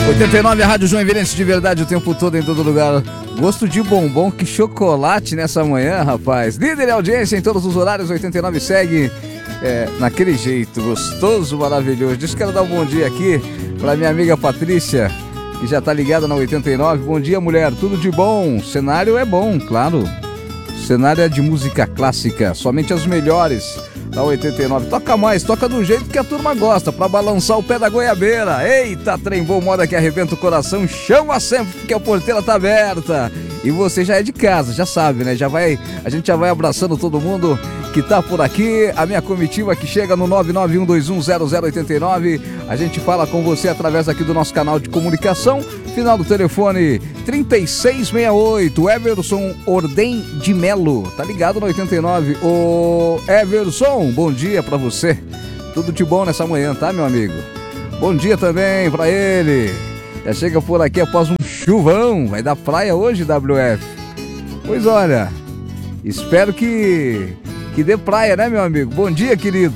89, a Rádio Joinvilense de verdade o tempo todo, em todo lugar. Gosto de bombom, que chocolate nessa manhã, rapaz. Líder de audiência em todos os horários, 89 segue naquele jeito, gostoso, maravilhoso. Deixa eu quero dar um bom dia aqui pra minha amiga Patrícia, que já tá ligada na 89. Bom dia, mulher, tudo de bom? O cenário é bom, claro. O cenário é de música clássica, somente as melhores. Da 89, toca mais, toca do jeito que a turma gosta, pra balançar o pé da goiabeira. Eita, trem bom, moda que arrebenta o coração, chama sempre porque a porteira tá aberta. E você já é de casa, já sabe, né? A gente já vai abraçando todo mundo que tá por aqui. A minha comitiva que chega no 991210089. A gente fala com você através aqui do nosso canal de comunicação. Final do telefone 3668, Everson Ordem de Melo. Tá ligado no 89. Ô Everson, bom dia pra você. Tudo de bom nessa manhã, tá, meu amigo? Bom dia também pra ele. Já chega por aqui após um chuvão. Vai dar praia hoje, WF? Pois olha, espero que dê praia, né, meu amigo? Bom dia, querido.